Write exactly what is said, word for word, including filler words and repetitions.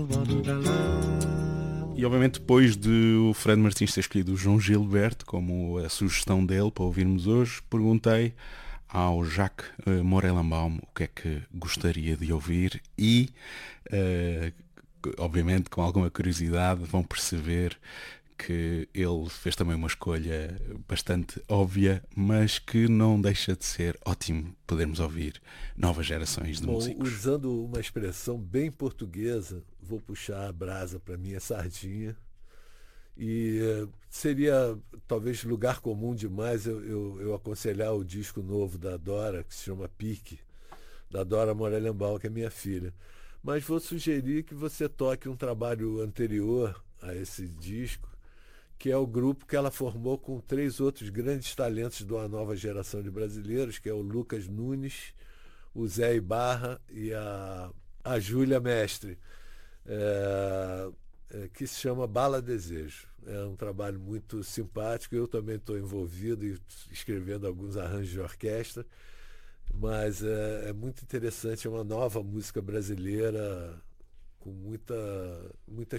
E obviamente depois de o Fred Martins ter escolhido o João Gilberto como a sugestão dele para ouvirmos hoje, perguntei ao Jacques uh, Morellenbaum o que é que gostaria de ouvir e, uh, obviamente com alguma curiosidade, vão perceber que ele fez também uma escolha bastante óbvia, mas que não deixa de ser ótimo podermos ouvir novas gerações de Bom, músicos. usando uma expressão bem portuguesa, vou puxar a brasa para minha sardinha. E eh, seria talvez lugar comum demais eu, eu, eu aconselhar o disco novo da Dora, que se chama Pique, da Dora Morellenbaum, que é minha filha. Mas vou sugerir que você toque um trabalho anterior a esse disco, que é o grupo que ela formou com três outros grandes talentos de uma nova geração de brasileiros, que é o Lucas Nunes, o Zé Ibarra e a, a Júlia Mestre, é, é, que se chama Bala Desejo. É um trabalho muito simpático, eu também estou envolvido e escrevendo alguns arranjos de orquestra, mas é, é muito interessante, é uma nova música brasileira com muita, muita